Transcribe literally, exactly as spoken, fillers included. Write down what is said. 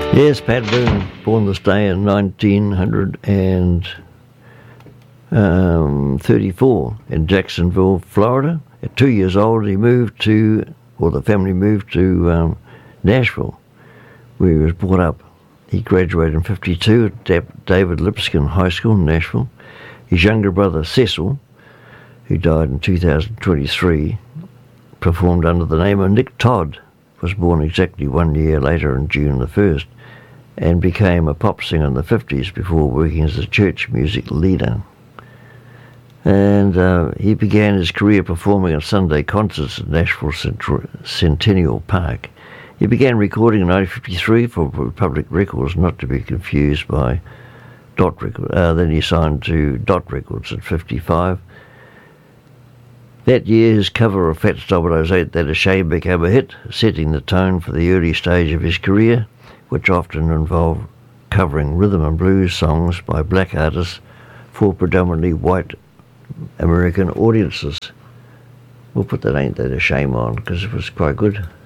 Yes, Pat Boone, born this day in nineteen thirty-four in Jacksonville, Florida. At two years old, he moved to, or the family moved to um, Nashville, where he was brought up. He graduated in fifty-two at David Lipscomb High School in Nashville. His younger brother, Cecil, who died in two thousand twenty-three, performed under the name of Nick Todd, was born exactly one year later on June the first, and became a pop singer in the fifties before working as a church music leader. And uh, he began his career performing at Sunday concerts at Nashville Centennial Park. He began recording in nineteen fifty-three for Republic Records, not to be confused by Dot Records. Uh, then he signed to Dot Records at fifty-five. That year, his cover of Fats Domino's Ain't That a Shame became a hit, setting the tone for the early stage of his career, which often involved covering rhythm and blues songs by black artists for predominantly white American audiences. We'll put that Ain't That a Shame on because it was quite good.